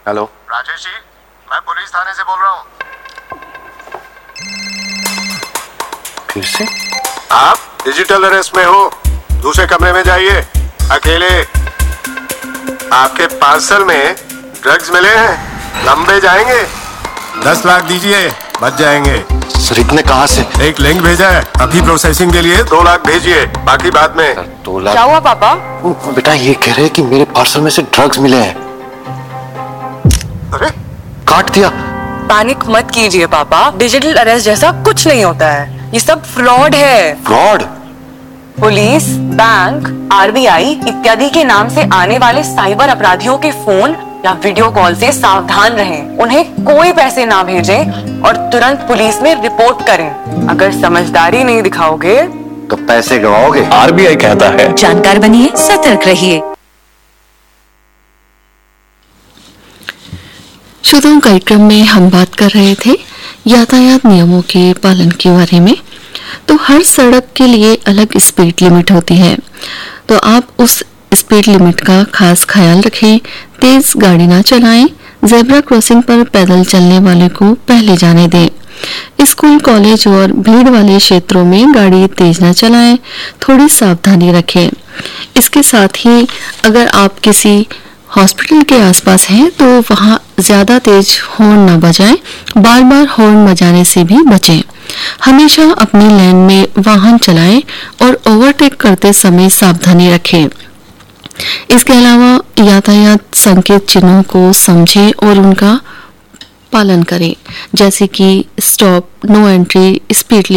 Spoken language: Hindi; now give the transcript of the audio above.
हेलो राजेश जी, मैं पुलिस थाने से बोल रहा हूँ। फिर से? आप डिजिटल अरेस्ट में हो। दूसरे कमरे में जाइए, अकेले। आपके पार्सल में ड्रग्स मिले हैं, लंबे जाएंगे। 10 लाख दीजिए, बच जाएंगे। सर इतने कहाँ से? एक लिंक भेजा है, अभी प्रोसेसिंग के लिए 2 लाख भेजिए, बाकी बाद में। सर 2 लाख? क्या हुआ पापा? बेटा ये कह रहे हैं कि मेरे पार्सल में से ड्रग्स मिले हैं। अरे काट दिया। पैनिक मत कीजिए पापा, डिजिटल अरेस्ट जैसा कुछ नहीं होता है, ये सब फ्रॉड है। फ्रॉड? पुलिस, बैंक, आरबीआई इत्यादि के नाम से आने वाले साइबर अपराधियों के फोन या वीडियो कॉल से सावधान रहें। उन्हें कोई पैसे ना भेजें और तुरंत पुलिस में रिपोर्ट करें। अगर समझदारी नहीं दिखाओगे तो पैसे गवाओगे। आरबीआई कहता है जानकार बनिए, सतर्क रहिए। श्रोताओं, कार्यक्रम में हम बात कर रहे थे यातायात नियमों के पालन के बारे में। तो हर सड़क के लिए अलग स्पीड लिमिट होती है, तो आप उस स्पीड लिमिट का खास ख्याल रखें। तेज गाड़ी ना चलाएं। ज़ेब्रा क्रॉसिंग पर पैदल चलने वाले को पहले जाने दें। स्कूल, कॉलेज और भीड़ वाले क्षेत्रों में गाड़ी तेज न चलाएं। थोड़ी सावधानी रखें। इसके साथ ही अगर आप किसी हॉस्पिटल के आसपास हैं तो वहां ज्यादा तेज हॉर्न न बजाएं। बार बार हॉर्न बजाने से भी बचें। हमेशा अपनी लेन में वाहन चलाएं और ओवरटेक करते समय सावधानी रखें। इसके अलावा यातायात संकेत चिन्हों को समझें और उनका पालन करें, जैसे कि स्टॉप, नो एंट्री, स्पीड